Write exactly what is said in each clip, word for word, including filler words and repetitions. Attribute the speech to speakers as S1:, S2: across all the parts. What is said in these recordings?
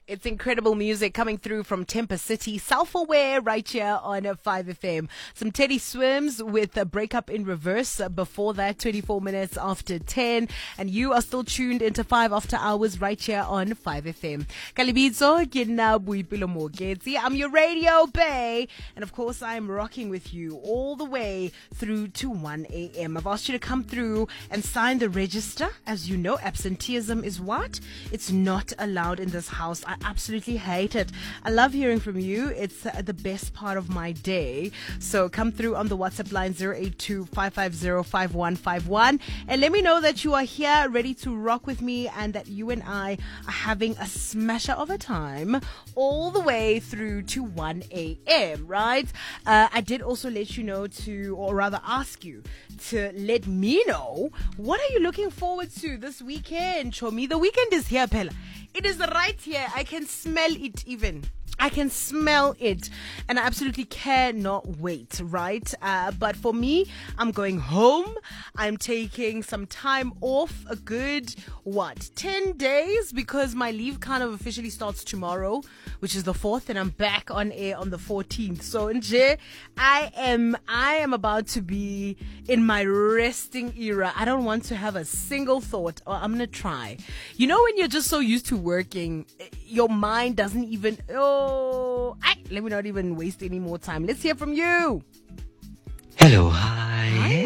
S1: It's incredible music coming through from Temper City, Self-Aware, right here on five F M. Some Teddy Swims with a Breakup in Reverse before that, twenty-four minutes after ten. And you are still tuned into five After Hours right here on five F M. Kalibitso, ke nna Boipelo Moketsi. I'm your radio bae. And of course, I'm rocking with you all the way through to one A M. I've asked you to come through and sign the register. As you know, absenteeism is what? It's not allowed in this house. I absolutely hate it. I love hearing from you. It's uh, the best part of my day. So come through on the WhatsApp line zero eight two, five five zero, five one five one and let me know that you are here ready to rock with me and that you and I are having a smasher of a time all the way through to one A M, right? Uh, I did also let you know to, or rather ask you to let me know, what are you looking forward to this weekend? Show me. The weekend is here, Pella. It is right here. I can smell it even. I can smell it and I absolutely cannot wait, right? Uh, but for me, I'm going home. I'm taking some time off, a good, what, ten days? Because my leave kind of officially starts tomorrow, which is the fourth, and I'm back on air on the fourteenth. So, Nje, I am, I am about to be in my resting era. I don't want to have a single thought, or I'm going to try. You know, when you're just so used to working, your mind doesn't even, oh, I, let me not even waste any more time. Let's hear from you.
S2: Hello, hi.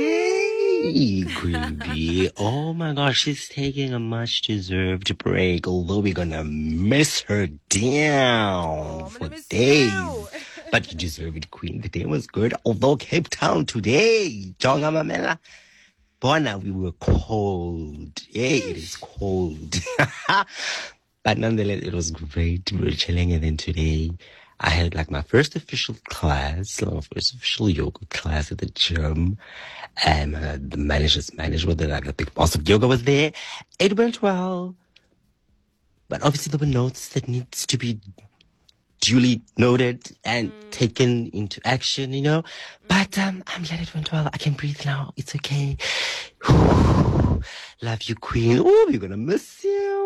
S2: Hey, Queen Bee. Oh my gosh, she's taking a much deserved break, although we're gonna miss her down
S1: oh,
S2: for
S1: miss
S2: days.
S1: You.
S2: But you deserve it, Queen. The day was good, although Cape Town today, Jonga Mamela. Bona, we were cold. Hey, it is cold. But nonetheless, it was great. We were chilling, and then today I had like my first official class, like my first official yoga class at the gym. And uh, the manager's manager, the, like, the big boss of yoga was there. It went well. But obviously there were notes that needs to be duly noted and mm. taken into action, you know. But um, I'm glad it went well. I can breathe now. It's okay. Love you, Queen. Oh, we're gonna miss you.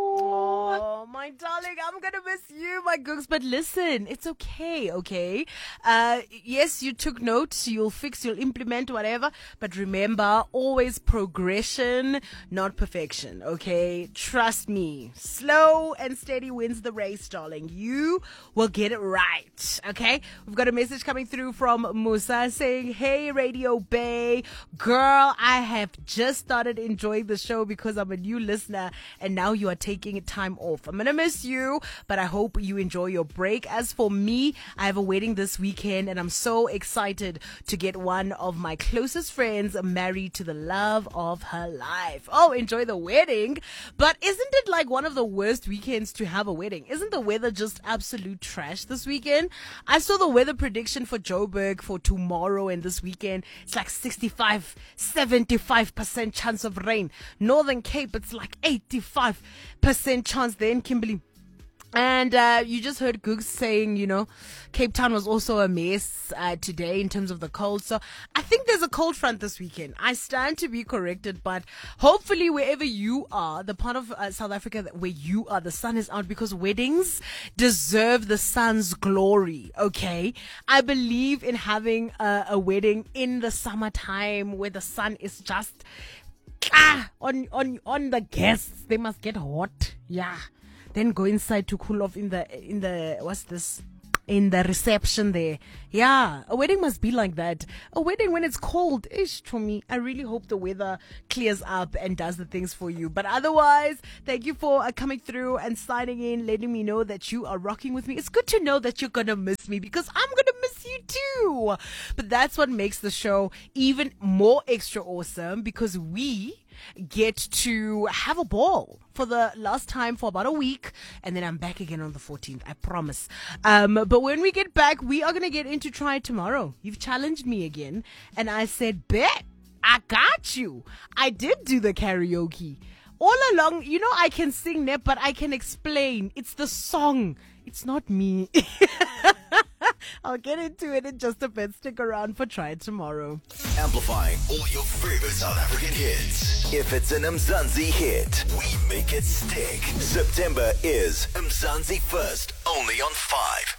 S1: Oh, my darling, I'm gonna miss you, my gooks. But listen, it's okay, okay? Uh, yes, you took notes. You'll fix, you'll implement, whatever. But remember, always progression, not perfection, okay? Trust me. Slow and steady wins the race, darling. You will get it right, okay? We've got a message coming through from Musa saying, hey, Radio Bay. Girl, I have just started enjoying the show because I'm a new listener and now you are taking time off. I'm gonna miss you, but I hope you enjoy your break. As for me, I have a wedding this weekend and I'm so excited to get one of my closest friends married to the love of her life. Oh, enjoy the wedding. But isn't it like one of the worst weekends to have a wedding? Isn't the weather just absolute trash this weekend? I saw the weather prediction for Joburg for tomorrow and this weekend. It's like sixty-five, seventy-five percent chance of rain. Northern Cape, it's like eighty-five percent chance there in Kimberley. And uh, you just heard Googs saying, you know, Cape Town was also a mess uh, today in terms of the cold. So I think there's a cold front this weekend. I stand to be corrected, but hopefully wherever you are, the part of uh, South Africa that where you are, the sun is out because weddings deserve the sun's glory, okay? I believe in having a, a wedding in the summertime where the sun is just ah, on, on, on the guests. They must get hot, yeah. Then go inside to cool off in the, in the, what's this? In the reception there. Yeah, a wedding must be like that. A wedding when it's cold, ish, for me. I really hope the weather clears up and does the things for you. But otherwise, thank you for uh, coming through and signing in, letting me know that you are rocking with me. It's good to know that you're going to miss me because I'm going to miss you too. But that's what makes the show even more extra awesome because we get to have a ball for the last time for about a week, and then I'm back again on the fourteenth, I promise. Um, but when we get back, we are going to get into Try It Tomorrow. You've challenged me again, and I said, bet, I got you. I did do the karaoke. All along, you know, I can sing that, but I can explain. It's the song. It's not me. I'll get into it in just a bit. Stick around for Try It Tomorrow.
S3: Amplifying all your favorite South African hits. If it's an Mzansi hit, we make it stick. September is Mzansi First, only on five.